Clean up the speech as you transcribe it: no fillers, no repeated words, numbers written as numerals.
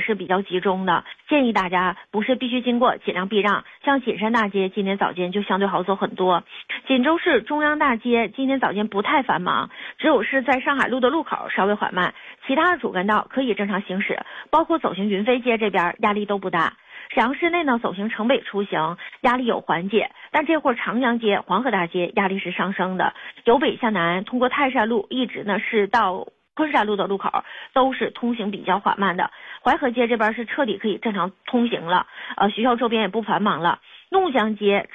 是比较集中的，建议大家不是必须经过尽量避让。像锦山大街今天早间就相对好走很多，锦州市中央大街今天早间不太繁忙，只有是在上海路的路口稍微缓慢，其他的主干道可以正常行驶，包括走行云飞街这边压力都不大。沈阳市内呢，走行城北出行压力有缓解，但这会儿长江街、黄河大街压力是上升的，由北向南通过泰山路一直呢是到昆山路的路口都是通行比较缓慢的。淮河街这边是彻底可以正常通行了，学校周边也不繁忙了。怒江街